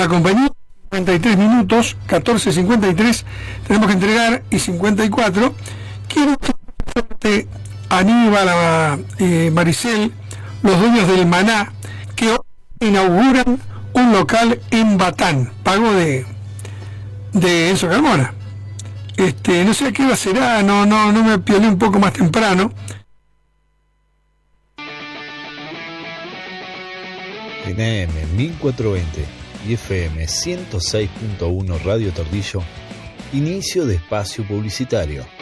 la compañía. 53 minutos, 14:53, tenemos que entregar, y 54. Quiero que Aníbal, a Maricel, los dueños del Maná, que hoy inauguran un local en Batán, pago de Enzo Carmona. No sé a qué hora será, no me piolé un poco más temprano. En AM 1420 y FM 106.1 Radio Tordillo, inicio de espacio publicitario.